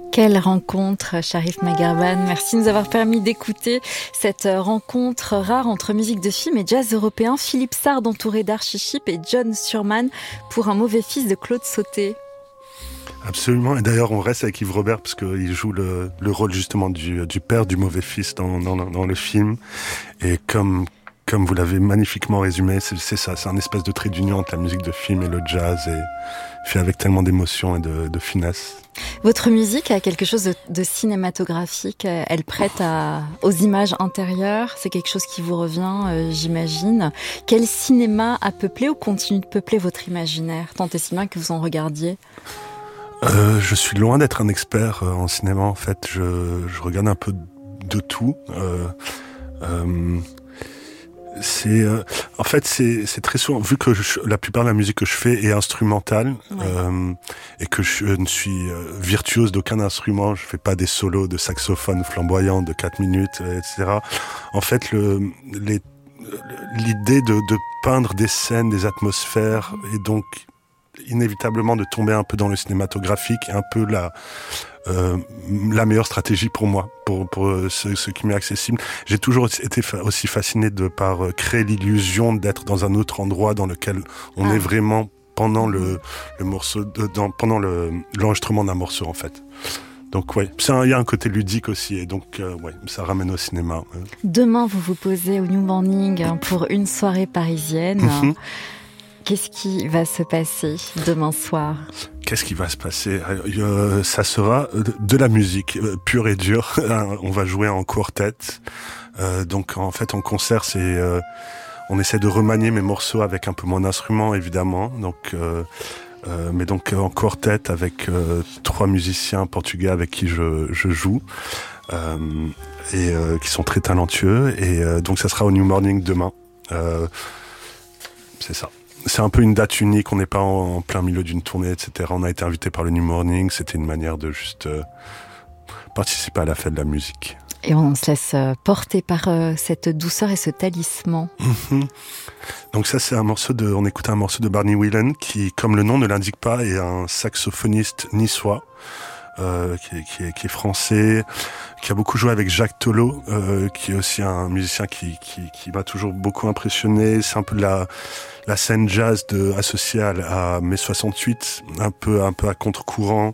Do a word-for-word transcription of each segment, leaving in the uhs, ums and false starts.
Quelle rencontre, Sharif Meghraban. Merci de nous avoir permis d'écouter cette rencontre rare entre musique de film et jazz européen. Philippe Sard entouré d'Archie Shepp et John Surman pour Un mauvais fils de Claude Sauté. Absolument, et d'ailleurs on reste avec Yves Robert parce qu'il joue le, le rôle justement du, du père du mauvais fils dans, dans, dans le film. Et comme, comme vous l'avez magnifiquement résumé, c'est, c'est ça, c'est un espèce de trait d'union entre la musique de film et le jazz, et fait avec tellement d'émotion et de, de finesse. Votre musique a quelque chose de, de cinématographique, elle prête à, aux images intérieures, c'est quelque chose qui vous revient, euh, j'imagine. Quel cinéma a peuplé ou continue de peupler votre imaginaire, tant et si bien que vous en regardiez ? Euh, je suis loin d'être un expert euh, en cinéma, en fait. Je, je regarde un peu de tout. Euh, euh, c'est, euh, en fait, c'est, c'est très souvent, vu que je, la plupart de la musique que je fais est instrumentale, ouais. euh, et que je ne suis euh, virtuose d'aucun instrument, je fais pas des solos de saxophone flamboyants de quatre minutes, et cetera. En fait, le, les, l'idée de, de peindre des scènes, des atmosphères, et donc inévitablement de tomber un peu dans le cinématographique, un peu la euh, la meilleure stratégie pour moi, pour pour ce, ce qui m'est accessible. J'ai toujours été fa- aussi fasciné de par euh, créer l'illusion d'être dans un autre endroit dans lequel on ah. est vraiment pendant le le morceau, de, dans, pendant le l'enregistrement d'un morceau en fait. Donc ouais, il y a un côté ludique aussi, et donc euh, ouais, ça ramène au cinéma. Demain, vous vous posez au New Morning pour une soirée parisienne. Mm-hmm. Qu'est-ce qui va se passer demain soir ? Qu'est-ce qui va se passer ? euh, Ça sera de la musique euh, pure et dure. On va jouer en quartet. Euh, donc en fait, en concert, c'est euh, on essaie de remanier mes morceaux avec un peu moins d'instruments, évidemment. Donc, euh, euh, mais donc en quartet avec euh, trois musiciens portugais avec qui je, je joue. Euh, et euh, qui sont très talentueux. Et euh, donc ça sera au New Morning demain. Euh, c'est ça. C'est un peu une date unique, on n'est pas en, en plein milieu d'une tournée, et cetera. On a été invité par le New Morning, c'était une manière de juste euh, participer à la fête de la musique. Et on se laisse porter par euh, cette douceur et ce talisman. Mm-hmm. Donc ça, c'est un morceau de, on écoute un morceau de Barney Whelan qui, comme le nom ne l'indique pas, est un saxophoniste niçois. Euh, qui, est, qui, est, qui est français, qui a beaucoup joué avec Jacques Tolo, euh, qui est aussi un musicien qui, qui, qui m'a toujours beaucoup impressionné. C'est un peu la, la scène jazz de, associée à, à mai soixante-huit, un peu, un peu à contre-courant,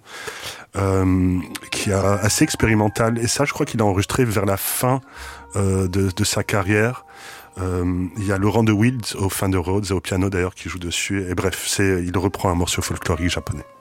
euh, qui est assez expérimental. Et ça, je crois qu'il a enregistré vers la fin euh, de, de sa carrière. Euh, il y a Laurent de Wild au Fender Rhodes et au piano d'ailleurs qui joue dessus. Et bref, c'est, il reprend un morceau folklorique japonais.